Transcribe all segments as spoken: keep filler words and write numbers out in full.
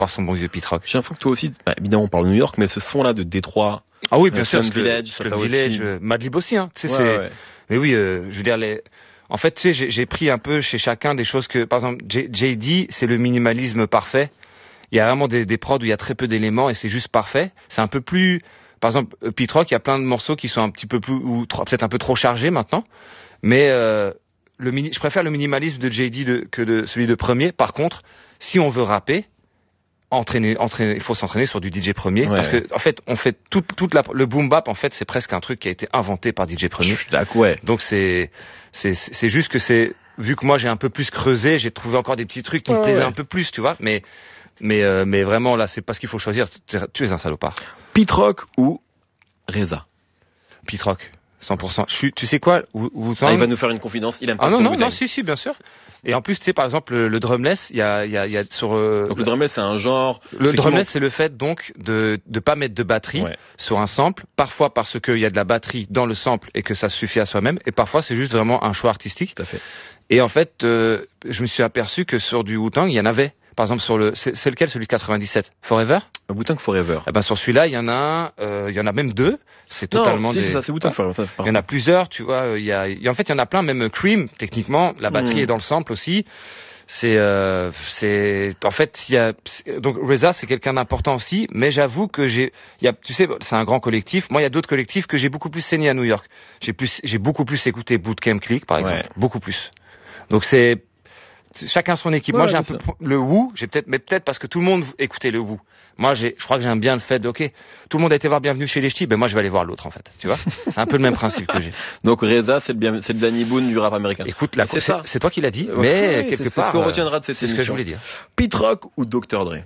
par son bon vieux Pete Rock. J'ai l'impression que toi aussi, bah, évidemment on parle de New York, mais ce son-là de Détroit. Ah oui, bien euh, sûr. Slum Village, ça Slum t'a Village, aussi... euh, Madlib aussi, hein. Tu sais, Ouais, c'est. ouais. Mais oui, euh, je veux dire les. En fait, tu sais, j'ai, j'ai pris un peu chez chacun des choses que, par exemple, J- J.D. c'est le minimalisme parfait. Il y a vraiment des, des prods où il y a très peu d'éléments et c'est juste parfait. C'est un peu plus, par exemple, euh, Pete Rock, il y a plein de morceaux qui sont un petit peu plus ou trop- peut-être un peu trop chargés maintenant. Mais euh, le mini, je préfère le minimalisme de J D de, que de celui de premier. Par contre, si on veut rapper, entraîner, entraîner, il faut s'entraîner sur du D J premier Ouais, parce ouais. que en fait, on fait toute toute la le boom bap en fait, c'est presque un truc qui a été inventé par D J premier. Je suis d'accord, ouais. Donc c'est c'est c'est juste que c'est vu que moi j'ai un peu plus creusé, j'ai trouvé encore des petits trucs qui Ouais, me plaisaient ouais. un peu plus, tu vois, mais mais euh, mais vraiment là, c'est pas ce qu'il faut choisir, tu, tu es un salopard. Pete Rock ou Reza. Pete Rock, cent pour cent. Je suis, tu sais quoi, Wu- Wu-Tang- Ah, il va nous faire une confidence, il aime pas Ah non trop non Wu-Tang. non, si si bien sûr. Et en plus, tu sais par exemple le, le drumless, il y a il y a il y a sur euh, Donc le drumless c'est un genre... le effectivement- drumless, c'est le fait donc de de pas mettre de batterie Ouais. sur un sample, parfois parce qu'il y a de la batterie dans le sample et que ça suffit à soi-même, et parfois c'est juste vraiment un choix artistique. Tout à fait. Et en fait, euh, je me suis aperçu que sur du Wu-Tang, il y en avait. Par exemple, sur le, c'est, c'est lequel, celui de quatre-vingt-dix-sept? Forever? Wu-Tang Forever. Eh ben, sur celui-là, il y en a un, euh, il y en a même deux. C'est Non, totalement si, des... c'est ça, c'est Wu-Tang Forever. ça, Il y en a plusieurs, tu vois. Il y a, il y a- en fait, il y en a plein, même Cream, techniquement. La batterie Mm. est dans le sample aussi. C'est, euh, c'est, en fait, il y a, c'est- donc Reza, c'est quelqu'un d'important aussi, mais j'avoue que j'ai, il y a, tu sais, c'est un grand collectif. Moi, il y a d'autres collectifs que j'ai beaucoup plus saigné à New York. J'ai plus, j'ai beaucoup plus écouté Bootcamp Click, par exemple. Ouais. Beaucoup plus. Donc c'est, chacun son équipe. Ouais, Moi, j'ai un bien peu le Wu, j'ai peut-être, mais peut-être parce que tout le monde écoutait le Wu. Moi, j'ai, je crois que j'aime bien le fait de, ok, tout le monde a été voir Bienvenue chez les Ch'tis, ben moi, je vais aller voir l'autre, en fait. Tu vois? C'est un peu le même principe que j'ai. Donc Reza, c'est le, bien, c'est le Danny Boone du rap américain. Écoute, là, c'est c'est, ça. c'est toi qui l'as dit, Ouais, mais ouais, quelque c'est, part. c'est ce qu'on euh, retiendra de cette c'est ce que émission. je voulais dire. Pete Rock ou docteur Dre?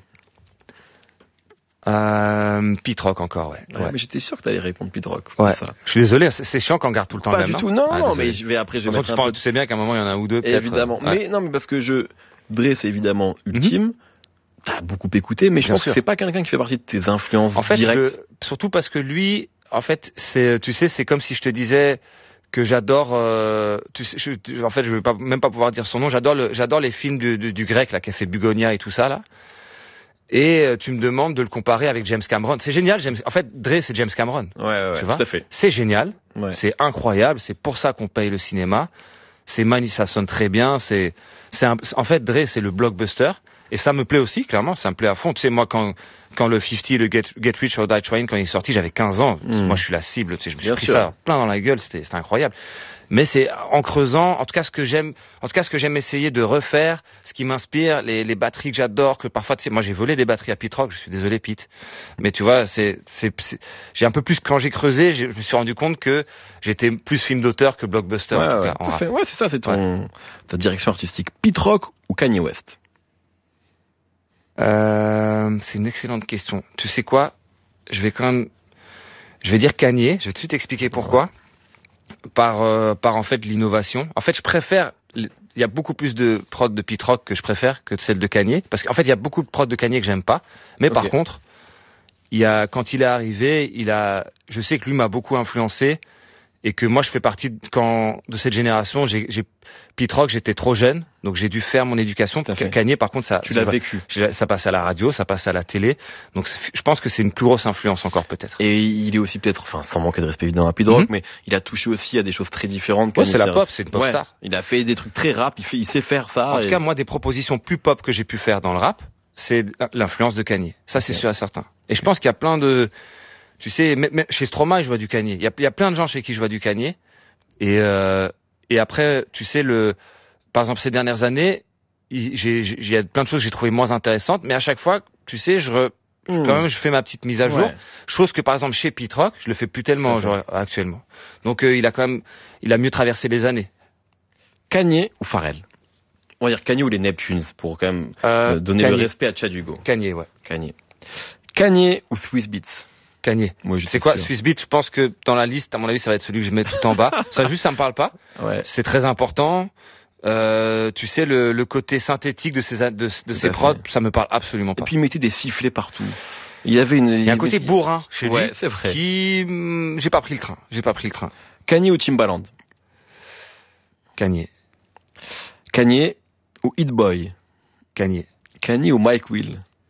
Euh, Pete Rock encore, ouais. Ouais, ouais. mais j'étais sûr que t'allais répondre Pete Rock. Ouais. Ça. Je suis désolé, c'est, c'est chiant qu'on garde tout le temps Pas le même. du non tout, non, Ah, non, désolé. mais je vais après, je De vais toute façon, mettre tu, un parles- peu... tu sais bien qu'à un moment, il y en a un ou deux, peut-être. Évidemment. euh, ouais. Mais non, mais parce que je, Dre, c'est évidemment ultime. T'as beaucoup écouté, mais je Bien pense sûr. que c'est pas quelqu'un qui fait partie de tes influences En fait, directes. le- surtout parce que lui, en fait, c'est, tu sais, c'est comme si je te disais que j'adore. Euh, tu sais, je, tu- en fait, je vais pas, même pas pouvoir dire son nom. J'adore le, j'adore les films du, du, du grec là, qui a fait Bugonia et tout ça là. Et euh, tu me demandes de le comparer avec James Cameron. C'est génial, James. En fait, Dre, c'est James Cameron. Ouais, ouais, ouais, Tu vois tout à fait. C'est génial, Ouais. c'est incroyable. C'est pour ça qu'on paye le cinéma. C'est magnifique, ça sonne très bien. C'est, c'est un- en fait, Dre, c'est le blockbuster. Et ça me plaît aussi, clairement, ça me plaît à fond. Tu sais, moi, quand, quand le cinquante, le Get, Get Rich or Die Trying, quand il est sorti, j'avais quinze ans. Mm. Moi, je suis la cible, tu sais, je me suis Bien pris sûr. ça plein dans la gueule, c'était, c'était incroyable. Mais c'est en creusant, en tout cas, ce que j'aime, en tout cas, ce que j'aime essayer de refaire, ce qui m'inspire, les, les batteries que j'adore, que parfois, tu sais, moi, j'ai volé des batteries à Pete Rock, je suis désolé, Pete. Mais tu vois, c'est, c'est, c'est- j'ai un peu plus, quand j'ai creusé, j'ai- je me suis rendu compte que j'étais plus film d'auteur que blockbuster, Ouais, en tout ouais, cas, en tout à rap. fait. Ouais, c'est ça, c'est ton, ta direction artistique. Pete Rock ou Kanye West? Euh, c'est une excellente question. Tu sais quoi? Je vais quand même, je vais dire Kanye. Je vais tout de suite expliquer pourquoi. Par, euh, par en fait l'innovation. En fait, je préfère. Il y a beaucoup plus de prod de Pete Rock que je préfère que de celle de Kanye, parce qu'en fait, il y a beaucoup de prod de Kanye que j'aime pas. Mais par Ok. contre, il y a quand il est arrivé, il a. Je sais que lui m'a beaucoup influencé et que moi, je fais partie de, quand de cette génération. J'ai, j'ai Pete Rock, j'étais trop jeune, donc j'ai dû faire mon éducation. Tout à fait. Kanye, par contre, ça. Tu ça l'as va- vécu. j'ai- Ça passe à la radio, ça passe à la télé. Donc c'est- je pense que c'est une plus grosse influence encore peut-être. Et il est aussi peut-être, enfin, sans manquer de respect évidemment à Pete Rock, Mhm. mais il a touché aussi à des choses très différentes. Ouais, Kanye, c'est la pop, c'est une pop Ouais. star. Il a fait des trucs très rap, il fait, il sait faire ça. En tout et- cas, moi, des propositions plus pop que j'ai pu faire dans le rap, c'est l'influence de Kanye. Ça, c'est Ok. sûr et certain. Et je pense qu'il y a plein de, tu sais, même même chez Stromae, je vois du Kanye. Il y a, il y a plein de gens chez qui je vois du Kanye. Et euh, et après, tu sais, le, par exemple, ces dernières années, il j'ai, j'ai- il y a plein de choses que j'ai trouvées moins intéressantes, mais à chaque fois, tu sais, je re- Hmm. quand même, je fais ma petite mise à jour. Ouais. Chose que, par exemple, chez Pete Rock, je le fais plus tellement Tout à fait. genre, actuellement. Donc, euh, il a quand même, il a mieux traversé les années. Kanye ou Pharrell? On va dire Kanye ou les Neptunes pour quand même Euh, euh, donner Kanye. le respect à Chad Hugo. Kanye, ouais. Kanye. Kanye ou Swiss Beats? Kanye. Moi, je C'est suis quoi, sûr. Swiss Beats, je pense que dans la liste, à mon avis, ça va être celui que je mets tout en bas. Ça juste, ça me parle pas. Ouais. C'est très important. Euh, tu sais, le, le côté synthétique de ces, de, de ces à prods, fait. ça me parle absolument Et pas. puis il mettait des sifflets partout. Il y avait une. Il y a un côté bourrin chez Ouais, lui c'est vrai. qui, hum, j'ai pas pris le train. J'ai pas pris le train. Kanye ou Timbaland? Kanye. Kanye ou Hit Boy? Kanye. Kanye ou Mike Will?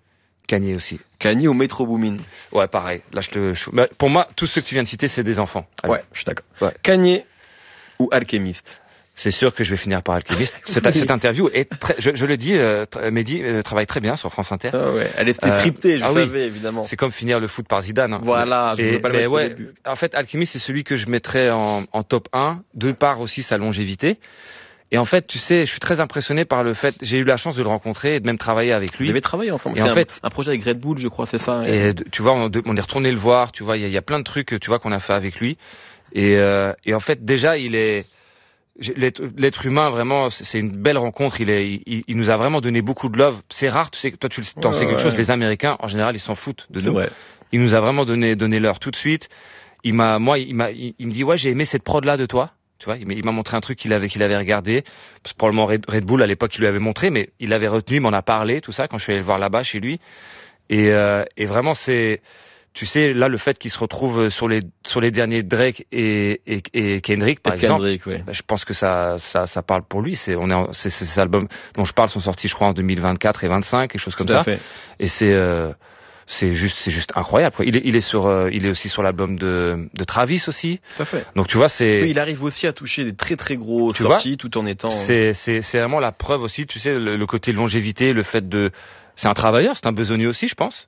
Kanye aussi. Kanye ou Metro Boomin? Ouais, pareil. Là, je te, je... Bah, pour moi, tous ceux que tu viens de citer, c'est des enfants. Allez. Ouais, je suis d'accord. Ouais. Kanye ou Alchemist? C'est sûr que je vais finir par Alchemist. Cette, cette interview est très, je, je le dis, euh, Mehdi euh, travaille très bien sur France Inter. Ah ouais, elle était scriptée, euh, je ah savais, oui. évidemment. C'est comme finir le foot par Zidane. Hein. Voilà, je veux pas le mettre ouais, au début. En fait, Alchemist, c'est celui que je mettrais en, en top un, de par aussi sa longévité. Et en fait, tu sais, je suis très impressionné par le fait, j'ai eu la chance de le rencontrer et de même travailler avec lui. Vous avez travaillé ensemble. Et en un, fait, un projet avec Red Bull, je crois, c'est ça. Et, et tu vois, on, on est retourné le voir, tu vois, il y, y a plein de trucs, tu vois, qu'on a fait avec lui. Et, euh, et en fait, déjà, il est... L'être, l'être humain, vraiment, c'est une belle rencontre. Il, est, il, il nous a vraiment donné beaucoup de love. C'est rare, tu sais, toi, tu t'en ouais, sais quelque ouais. chose. Les Américains, en général, ils s'en foutent de c'est nous. Vrai. Il nous a vraiment donné, donné leur tout de suite. Il m'a, moi, il m'a, il, il me dit, ouais, j'ai aimé cette prod là de toi. Tu vois, il m'a montré un truc qu'il avait, qu'il avait regardé. Probablement Red, Red Bull à l'époque, il lui avait montré, mais il avait retenu, il m'en a parlé, tout ça, quand je suis allé le voir là-bas chez lui. Et, euh, et vraiment, c'est. Tu sais, là, le fait qu'il se retrouve sur les sur les derniers Drake et et, et Kendrick, par et exemple, Kendrick, oui. bah, je pense que ça ça ça parle pour lui. C'est on est en, c'est ces albums dont je parle sont sortis, je crois, en deux mille vingt-quatre et vingt-cinq, quelque chose comme Tout à ça. Fait. Et c'est euh, c'est juste c'est juste incroyable. Quoi. Il est il est sur euh, il est aussi sur l'album de de Travis aussi. Tout à fait. Donc tu vois, c'est oui, il arrive aussi à toucher des très très gros tu sorties vois, tout en étant. C'est c'est c'est vraiment la preuve aussi. Tu sais, le, le côté longévité, le fait de c'est un travailleur, c'est un besogneux aussi, je pense.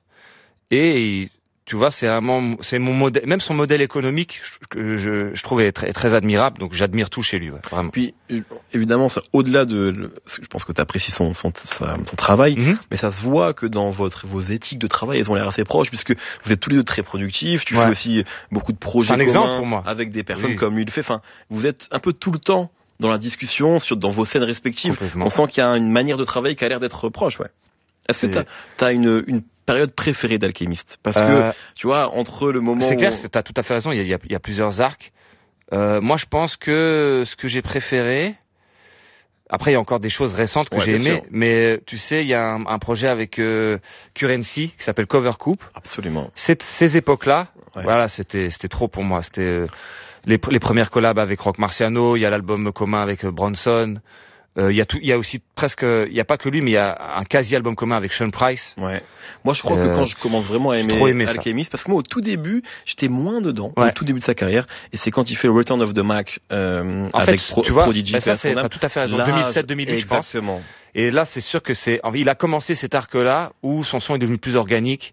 Et il, tu vois, c'est vraiment, c'est mon modèle, même son modèle économique, que je, je trouve est très, très admirable. Donc, j'admire tout chez lui, ouais, vraiment. Puis, évidemment, ça, au-delà de, je pense que tu apprécies son, son, son, son travail, mm-hmm. mais ça se voit que dans votre, vos éthiques de travail, elles ont l'air assez proches, puisque vous êtes tous les deux très productifs. Tu ouais. fais aussi beaucoup de projets communs exemple pour moi. Avec des personnes oui. comme lui le fait. Enfin, vous êtes un peu tout le temps dans la discussion, sur, dans vos scènes respectives. On sent qu'il y a une manière de travailler qui a l'air d'être proche, ouais. Est-ce que tu as une, une période préférée d'Alchemist? Parce euh, que, tu vois, entre le moment c'est clair, où... tu as tout à fait raison, il y a, il y a, il y a plusieurs arcs. Euh, moi, je pense que ce que j'ai préféré... Après, il y a encore des choses récentes que ouais, j'ai aimées, sûr. mais tu sais, il y a un, un projet avec euh, Currency qui s'appelle Cover Coupe. Absolument. Cette, ces époques-là, ouais. voilà, c'était c'était trop pour moi. C'était euh, les, les premières collabs avec Rock Marciano, il y a l'album commun avec euh, Bronson. Il euh, y a tout, il y a aussi presque, il y a pas que lui, mais il y a un quasi album commun avec Sean Price. Ouais. Moi, je crois euh, que quand je commence vraiment à aimer Alchemist, parce que moi, au tout début, j'étais moins dedans, ouais. au tout début de sa carrière, et c'est quand il fait le Return of the Mac euh, en avec fait, Pro, tu vois, Prodigy. Bah ça, c'est, t'as tout à fait raison. deux mille sept deux mille huit, je pense. Exactement. Et là, c'est sûr que c'est, il a commencé cet arc-là où son son est devenu plus organique,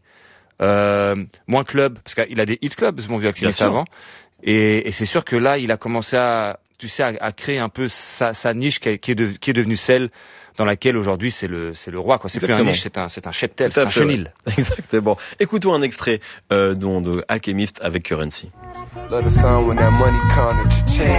euh, moins club, parce qu'il a des hit clubs, mon vieux Alchemist avant. Et, et c'est sûr que là, il a commencé à, tu sais, à, à créer un peu sa, sa niche qui est, qui est, de, qui est devenue celle dans laquelle aujourd'hui c'est le c'est le roi, quoi. C'est Exactement. Plus un niche, c'est un c'est un cheptel, c'est un chenil. Ouais. Exactement. Écoutons un extrait euh, de, de Alchemist avec Currency.